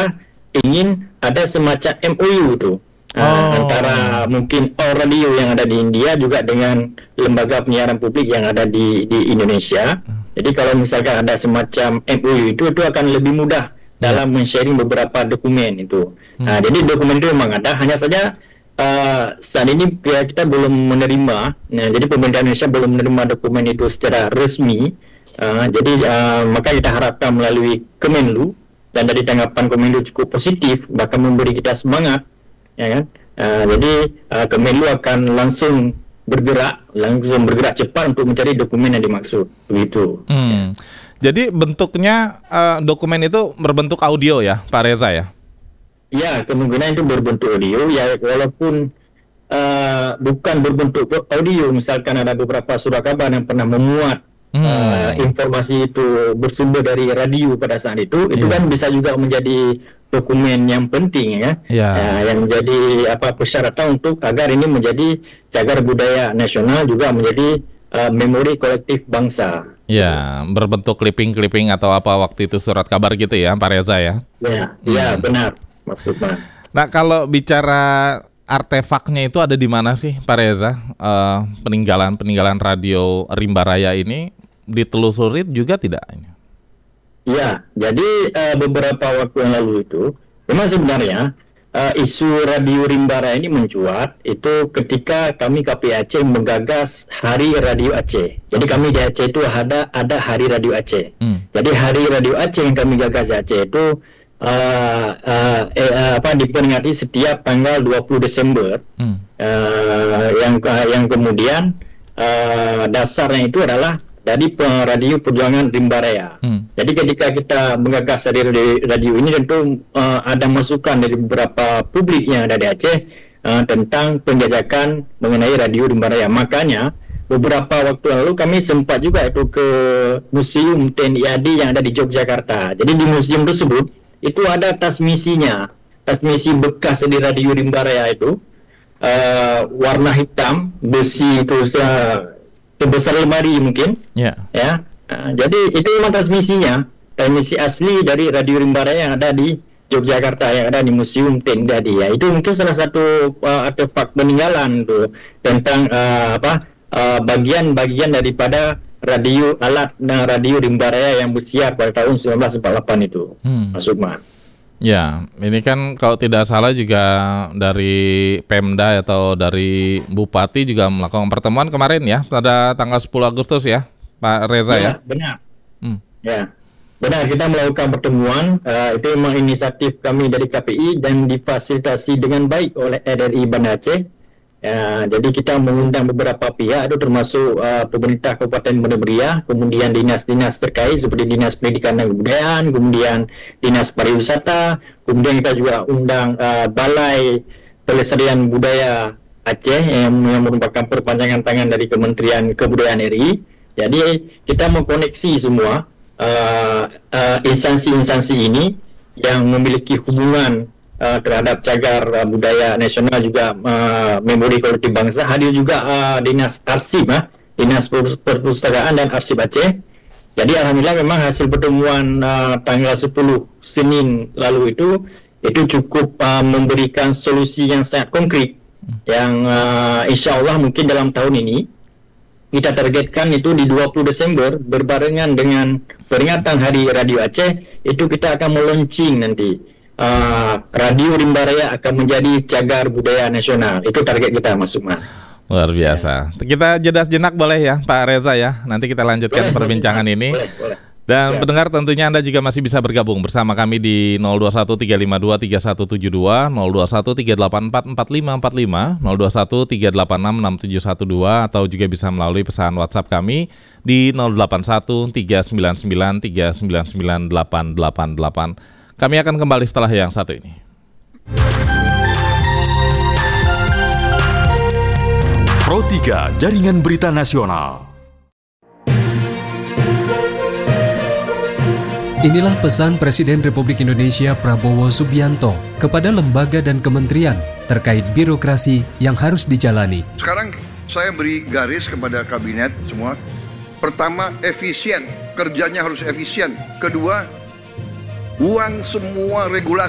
kita ingin ada semacam MOU tuh antara mungkin All Radio yang ada di India juga dengan lembaga penyiaran publik yang ada di Indonesia. Jadi kalau misalkan ada semacam MOU itu akan lebih mudah dalam men-sharing beberapa dokumen itu. Jadi dokumen itu memang ada, hanya saja saat ini kita belum menerima. Jadi pemerintah Indonesia belum menerima dokumen itu secara resmi. Jadi maka kita harapkan melalui Kemenlu, dan dari tanggapan Kemenlu cukup positif, bahkan memberi kita semangat, ya kan? Jadi Kemenlu akan langsung bergerak cepat untuk mencari dokumen yang dimaksud, begitu. Jadi bentuknya dokumen itu berbentuk audio ya, Pak Reza ya? Ya, kemungkinan itu berbentuk audio ya, walaupun bukan berbentuk audio. Misalkan ada beberapa surat kabar yang pernah memuat informasi itu bersumber dari radio pada saat itu kan bisa juga menjadi dokumen yang penting yang menjadi persyaratan untuk agar ini menjadi cagar budaya nasional, juga menjadi memori kolektif bangsa. Ya, berbentuk clipping atau apa waktu itu surat kabar gitu ya, Pak Reza ya? Ya, benar maksudnya. Nah, kalau bicara artefaknya itu ada di mana sih, Pak Reza? Peninggalan radio Rimba Raya ini ditelusuri juga tidak? Ya, jadi beberapa waktu yang lalu itu memang sebenarnya isu radio Rimba Raya ini mencuat itu ketika kami KPI Aceh menggagas Hari Radio Aceh. Jadi kami di Aceh itu ada Hari Radio Aceh. Jadi Hari Radio Aceh yang kami gagas di Aceh itu diperingati setiap tanggal 20 Desember. Yang kemudian dasarnya itu adalah dari Radio Perjuangan Rimba Raya. Jadi ketika kita menggagas radio ini, tentu ada masukan dari beberapa publik yang ada di Aceh tentang penjajakan mengenai Radio Rimba Raya. Makanya beberapa waktu lalu kami sempat juga itu ke Museum TNI AD yang ada di Yogyakarta. Jadi di museum tersebut itu ada tasmisi bekas di Radio Rimba Raya itu, warna hitam, besi itu sebesar lemari mungkin, jadi itu memang transmisi asli dari Radio Rimba Raya yang ada di Yogyakarta, yang ada di Museum TNI. Itu mungkin salah satu artefak peninggalan tuh tentang bagian-bagian daripada alat radio Rimba Raya yang bersiar pada tahun 1948 itu, Mas Sukman. Ya, ini kan kalau tidak salah juga dari Pemda atau dari Bupati juga melakukan pertemuan kemarin ya, pada tanggal 10 Agustus ya, Pak Reza ya? Benar. Ya, benar, kita melakukan pertemuan, itu memang inisiatif kami dari KPI dan difasilitasi dengan baik oleh RRI Banda Aceh. Jadi kita mengundang beberapa pihak, itu termasuk pemerintah Kabupaten Banda Meriah, kemudian dinas-dinas terkait seperti Dinas Pendidikan dan Kebudayaan, kemudian Dinas Pariwisata, kemudian kita juga undang Balai Pelestarian Budaya Aceh yang merupakan perpanjangan tangan dari Kementerian Kebudayaan RI. Jadi kita mengkoneksi semua instansi-instansi ini yang memiliki hubungan terhadap cagar budaya nasional, juga memori kolektif bangsa. Hadir juga Dinas Arsip, Dinas Perpustakaan dan Arsip Aceh. Jadi alhamdulillah memang hasil pertemuan tanggal 10 Senin lalu itu cukup memberikan solusi yang sangat konkret, yang insya Allah mungkin dalam tahun ini kita targetkan itu di 20 Desember berbarengan dengan peringatan Hari Radio Aceh, itu kita akan meluncing nanti. Radio Rimba Raya akan menjadi cagar budaya nasional. Itu target kita, Mas Sukman. Luar biasa. Kita jeda sejenak boleh ya, Pak Reza ya. Nanti kita lanjutkan perbincangan ini. Boleh. Dan pendengar, tentunya Anda juga masih bisa bergabung bersama kami di 0213523172, 0213844545, 0213866712, atau juga bisa melalui pesan WhatsApp kami di 081399399888. Kami akan kembali setelah yang satu ini. Pro 3 Jaringan Berita Nasional. Inilah pesan Presiden Republik Indonesia Prabowo Subianto kepada lembaga dan kementerian terkait birokrasi yang harus dijalani. Sekarang saya beri garis kepada kabinet semua. Pertama, efisien. Kerjanya harus efisien. Kedua, buang semua regulasi